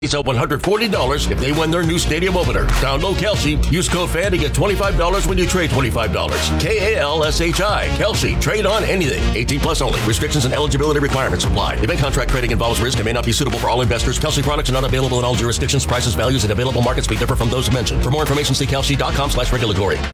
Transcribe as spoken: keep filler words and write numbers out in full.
It's up one hundred forty dollars if they win their new stadium opener. Download Kelsey. Use code FAN to get twenty-five dollars when you trade twenty-five dollars. K A L S H I. Kelsey. Trade on anything. eighteen plus only. Restrictions and eligibility requirements apply. Event contract trading involves risk and may not be suitable for all investors. Kelsey products are not available in all jurisdictions. Prices, values, and available markets may differ from those mentioned. For more information, see kelsey dot com slash regulatory.